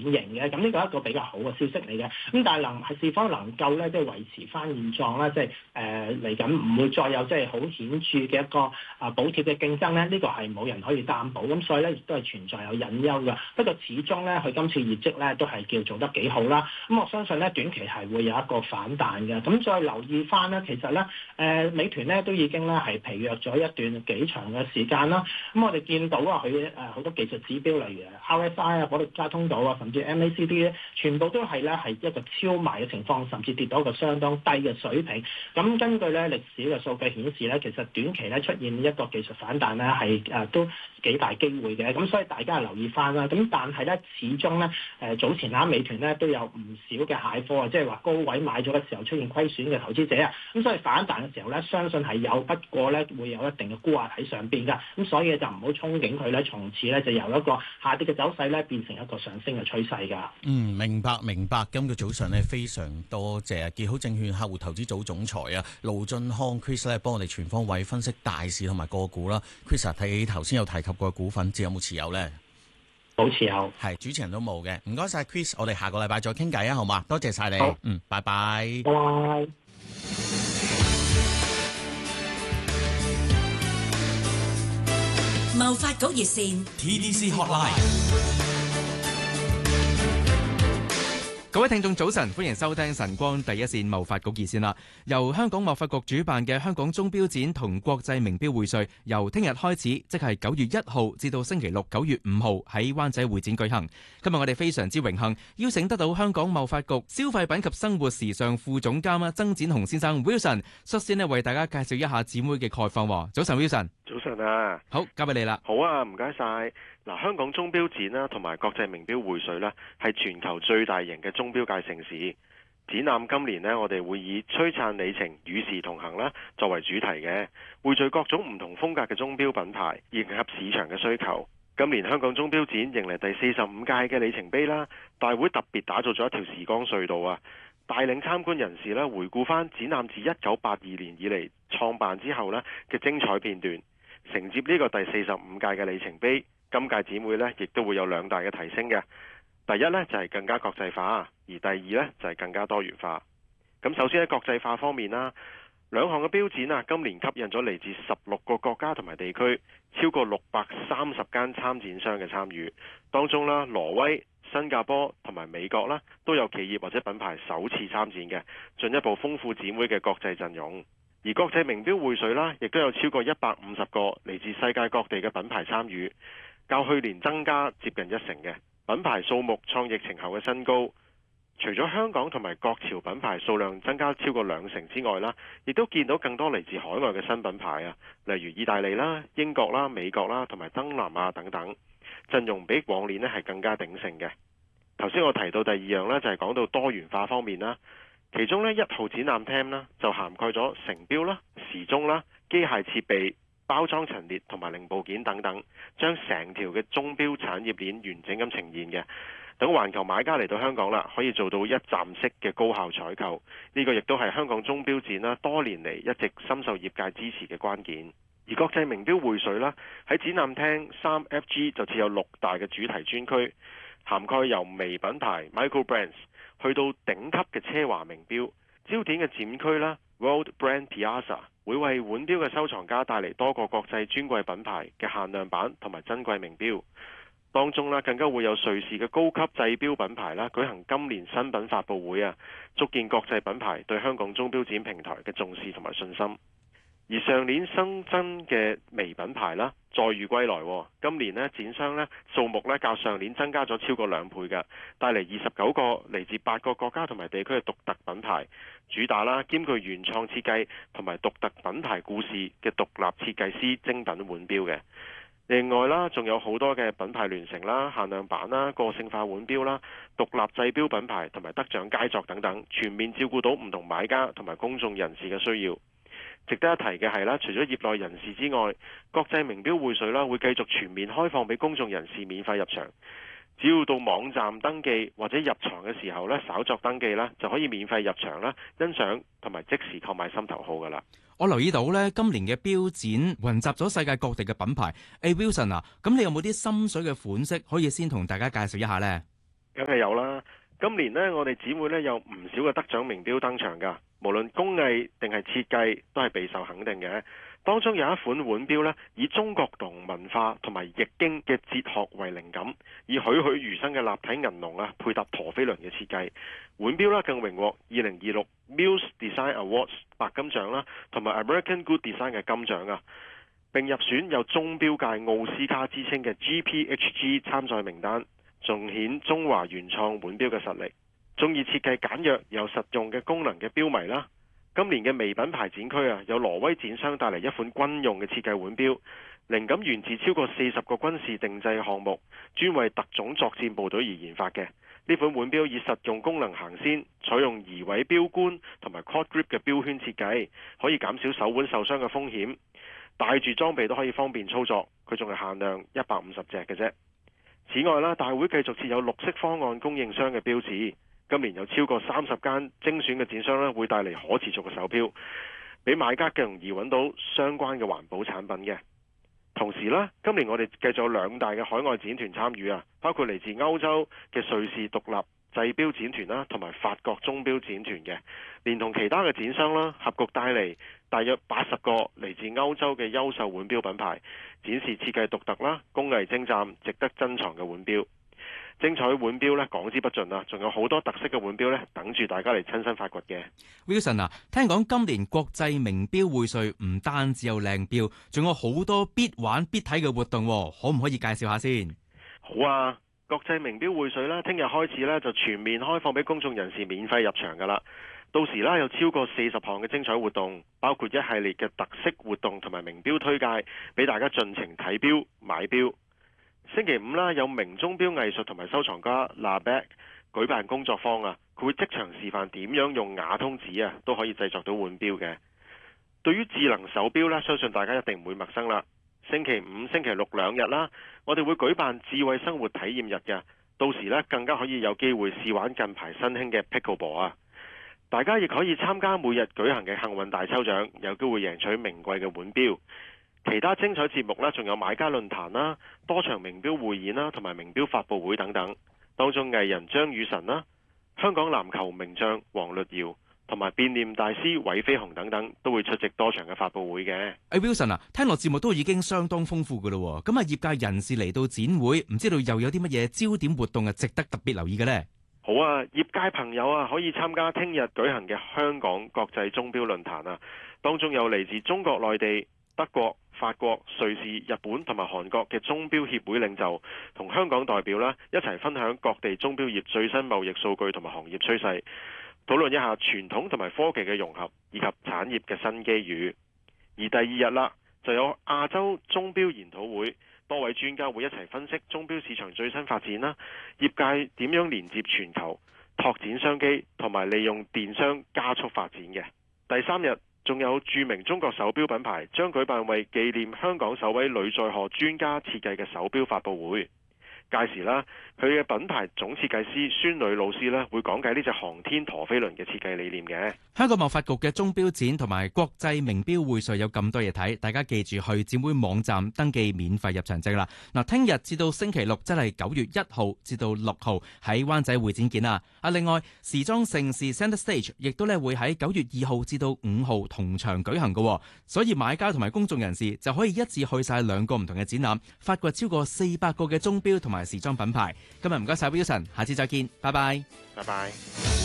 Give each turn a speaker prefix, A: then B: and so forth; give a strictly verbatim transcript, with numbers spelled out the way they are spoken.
A: 形嘅，咁呢個係一個比較好嘅消息嚟嘅。咁但係能係是否能夠咧即係維持翻現狀啦，即係誒嚟緊唔會再有即係好顯著嘅一個啊補貼嘅競爭咧？呢個係冇人可以擔保，咁所以咧亦都係存在有隱憂嘅。不過始終咧佢今次業績咧都係叫做得幾好啦。咁我相信咧短期係會有一個反彈嘅。咁再留意翻咧，其實咧誒、呃、美團咧都已經咧係疲弱咗一段幾長嘅時間啦。咁我哋見到啊佢誒好多技術指標例如 R S I 啊、保力加通道啊，甚至 M A C D 咧，全部都係咧係一個超賣嘅情況，甚至跌到一個相當低嘅水平。咁根據咧歷史嘅數據顯示咧，其實短期咧出現一個技術反彈咧係誒都幾大機會嘅。咁所以大家留意翻啦。咁但係咧始終咧誒早前啊美團咧都有唔少嘅蟹貨啊，即係話高位買咗嘅時候出現虧損嘅投資者啊。咁所以反彈嘅時候咧，相信係有，不過咧會有一定嘅沽壓喺上邊㗎。咁所以就唔好憧憬佢咧，從此咧就由一個下跌嘅走勢咧變成一個上升嘅趨勢㗎。
B: 嗯，明白明白。今個早上咧非常多謝結好證券客戶投資組總裁啊盧駿匡 Chris 咧幫我哋全方位分析大市同埋個股啦。Chris 睇起頭先有提及過股份，知有冇持有咧？
A: 冇持有，
B: 係主持人都冇嘅。唔該晒 Chris，我哋下個禮拜再傾偈啊，好嘛？多謝晒你。
A: 好，
B: 嗯，拜拜。
A: 拜拜。
C: 貿發局熱線
D: T D C Hotline。各位聽眾早晨，歡迎收聽晨光第一線貿發局熱線啦。由香港貿發局主辦嘅香港鐘錶展同國際名錶匯萃，由聽日開始，即係九月一號至到星期六九月五號喺灣仔會展舉行。今日我哋非常之榮幸邀請得到香港貿發局消費品及生活時尚副總監啊曾展雄先生 Wilson， 率先咧為大家介紹一下展會嘅概況。早晨 Wilson。
E: 早晨啊，
D: 好，交俾你啦。
E: 好啊，唔該晒。嗱，香港鐘錶展啦，同埋國際名錶匯萃啦，係全球最大型嘅鐘錶界盛事。展覽今年呢，我哋會以璀璨里程與時同行啦作為主題嘅，匯聚各種唔同風格嘅鐘錶品牌，迎合市場嘅需求。今年香港鐘錶展迎嚟第四十五屆嘅里程碑啦，大會特別打造咗一條時光隧道啊，帶領參觀人士咧回顧翻展覽自一九八二年以嚟創辦之後呢嘅精彩片段，承接呢個第四十五屆嘅里程碑。今屆展會呢亦都會有兩大嘅提升嘅。第一呢，就係更加國際化，而第二呢，就係更加多元化。咁首先喺國際化方面啦，兩項嘅標展啊，今年吸引咗嚟自十六個國家同埋地區，超過六百三十間參展商嘅參與。當中啦，挪威、新加坡同埋美國啦，都有企業或者品牌首次參展嘅，進一步豐富展會嘅國際陣容。而國際名錶匯萃啦，亦都有超過一百五十個嚟自世界各地嘅品牌參與。較去年增加接近一成嘅品牌數目創疫情後嘅新高。除咗香港同埋國潮品牌數量增加超過兩成之外啦，亦都見到更多嚟自海外嘅新品牌啊，例如意大利啦、英國啦、美國啦同埋東南亞等等，陣容比往年呢係更加鼎盛嘅。頭先我提到第二樣呢，就係講到多元化方面啦，其中呢，一號展覽廳啦就涵蓋咗成錶啦、時鐘啦、機械設備、包裝陳列同埋零部件等等，將成條嘅鐘錶產業鏈完整咁呈現嘅。等環球買家嚟到香港啦，可以做到一站式嘅高效採購。呢個亦都係香港鐘錶展啦多年嚟一直深受業界支持嘅關鍵。而國際名錶匯萃啦，喺展覽廳三 F G 就設有六大嘅主題專區，涵蓋由微品牌 Micro Brands 去到頂級嘅奢華名錶。焦點嘅展區啦 World Brand Piazza 會為腕錶嘅收藏家帶嚟多個國際專櫃品牌嘅限量版同埋珍貴名錶。當中啦，更加會有瑞士嘅高級製錶品牌啦舉行今年新品發佈會啊，足見國際品牌對香港鐘錶展平台嘅重視同埋信心。而上年新增嘅微品牌啦再遇歸來，今年呢展商呢數目呢較上年增加咗超過兩倍嘅，帶嚟二十九個嚟自八個國家同埋地區嘅獨特品牌，主打啦兼具原創設計同埋獨特品牌故事嘅獨立設計師精品腕錶嘅。另外啦，仲有好多嘅品牌聯乘啦、限量版啦、個性化腕錶啦、獨立製錶品牌同埋得獎佳作等等，全面照顧到唔同買家同埋公眾人士嘅需要。值得一提嘅係啦，除咗業內人士之外，國際名錶匯萃啦會繼續全面開放俾公眾人士免費入場，只要到網站登記或者入場嘅時候咧稍作登記啦，就可以免費入場啦、欣賞同埋即時購買心頭好噶啦。
D: 我留意到咧，今年嘅錶展雲集咗世界各地嘅品牌。誒 Wilson 啊，咁你有冇啲心水嘅款式可以先同大家介紹一下呢？
E: 梗係有啦。今年呢，我哋展會呢有唔少嘅得獎名錶登場㗎，無論工藝定係設計都係備受肯定嘅。當中有一款腕錶呢，以中國同文化同埋易經嘅哲學為靈感，以栩栩如生嘅立體銀龍啊，配搭陀飛輪嘅設計。腕錶啦更榮獲二零二六 Muse Design Awards 白金獎啦，同埋 American Good Design 嘅金獎啊，並入選有鐘錶界奧斯卡之稱嘅 G P H G 參賽名單，盡顯中華原創腕錶嘅實力。中意設計簡約又實用嘅功能嘅錶迷啦，今年嘅微品牌展區啊，有挪威展商帶嚟一款軍用嘅設計腕錶，靈感源自超過四十個軍事定製項目，專為特種作戰部隊而研發嘅。呢款腕錶以實用功能行先，採用移位錶冠同埋 Cord Grip 嘅錶圈設計，可以減少手腕受傷嘅風險。帶住裝備都可以方便操作，佢仲係限量一百五十隻嘅啫。此外啦，大會繼續設有綠色方案供應商嘅標誌。今年有超過三十間精選嘅展商咧，會帶嚟可持續嘅手錶，俾買家更容易揾到相關嘅環保產品嘅。同時啦，今年我哋繼續有兩大嘅海外展團參與啊，包括嚟自歐洲嘅瑞士獨立製錶展團啦，同埋法國鐘錶展團嘅，連同其他嘅展商啦，合局帶嚟大約八十個嚟自歐洲嘅優秀腕錶品牌，展示設計獨特啦、工藝精湛、值得珍藏嘅腕錶。精彩腕錶咧講之不盡啊，仲有好多特色嘅腕錶咧等住大家嚟親身發掘嘅。
D: Wilson 啊，聽講今年國際名錶匯萃唔單止有靚錶，仲有好多必玩必睇嘅活動，可唔可以介紹下先？
E: 好啊，國際名錶匯萃啦，聽日開始咧就全面開放俾公眾人士免費入場噶啦。到時啦有超過四十項嘅精彩活動，包括一系列嘅特色活動同埋名錶推介，俾大家盡情睇錶買錶。星期五啦，有名鐘錶藝術同埋收藏家 Labec 舉辦工作坊啊，佢會即場示範點樣用瓦通紙啊都可以製作到腕錶嘅。對於智能手錶呢，相信大家一定唔會陌生啦。星期五、星期六兩日啦，我哋會舉辦智慧生活體驗日嘅，到時呢，更加可以有機會試玩近排新興嘅 Pickleball 啊。大家亦可以參加每日舉行嘅幸運大抽獎，有機會贏取名貴嘅腕錶。其他精彩節目呢，仲有買家論壇啦、多場名錶匯演啦，同埋名錶發佈會等等。當中藝人張雨晨啦、香港籃球名將黃律堯同埋變臉大師韋飛鴻等等，都會出席多場嘅發佈會嘅。
D: 誒 Wilson 啊，聽落節目都已經相當豐富噶啦。咁啊，業界人士嚟到展會，唔知道又有啲乜嘢焦點活動啊，值得特別留意嘅呢？
E: 好啊，業界朋友啊，可以參加聽日舉行嘅香港國際鐘錶論壇啊，當中有嚟自中國內地、德國、法國、瑞士、日本同埋韓國嘅鐘錶協會領袖同香港代表啦，一齊分享各地鐘錶業最新貿易數據同埋行業趨勢，討論一下傳統同埋科技嘅融合以及產業嘅新機遇。而第二日啦，就有亞洲鐘錶研討會，多位專家會一齊分析鐘錶市場最新發展啦，業界點樣連接全球、拓展商機同埋利用電商加速發展嘅。第三日，仲有著名中國手錶品牌將舉辦為紀念香港首位女載荷專家設計嘅手錶發佈會。屆時啦，佢嘅品牌總設計師孫女老師咧會講解呢隻航天陀飛輪嘅設計理念嘅。
D: 香港貿發局嘅鐘錶展同埋國際名錶匯萃有咁多嘢睇，大家記住去展會網站登記免費入場證啦。嗱，聽日至到星期六，即係九月一號至到六號喺灣仔會展見啦。啊，另外時裝盛事 Center Stage 亦都咧會喺九月二號至到五號同場舉行嘅，所以買家同埋公眾人士就可以一次去晒兩個唔同嘅展覽，發掘超過四百個嘅鐘錶同埋時裝品牌。今日唔該晒 Wilson，下次再見，拜拜，
E: 拜拜。